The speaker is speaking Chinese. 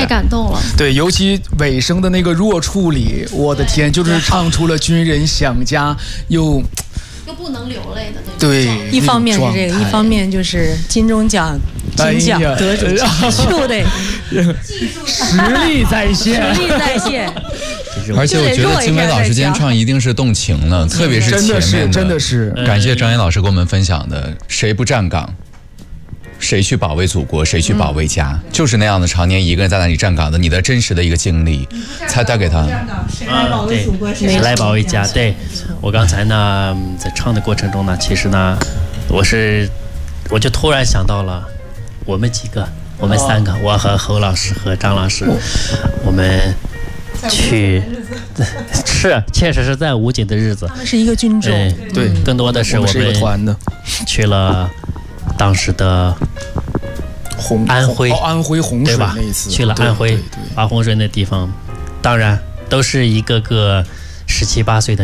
太感动了。 对，尤其尾声的那个弱处理，我的天，就是唱出了军人想家又不能流泪的那种。 对， 一方面是这个，一方面就是金钟奖金奖得主就得实力在线， 实力在线。 而且我觉得金伟老师今天唱一定是动情了，特别是前面的， 真的是感谢张岩老师给我们分享的，谁不站岗，谁去保卫祖国，谁去保卫家，就是那样的常年一个人在那里站岗的，你的真实的一个经历，才带给他。 谁来保卫祖国， 谁来保卫家？对，我刚才呢，在唱的过程中呢，其实呢，我就突然想到了，我们几个，我们三个，我和侯老师和张老师，我们去是确实是在武警的日子， 他们是一个军种， 对， 更多的是我们去了当时的安徽洪水那一次， 去了安徽划洪水那地方，当然都是一个个17、18岁的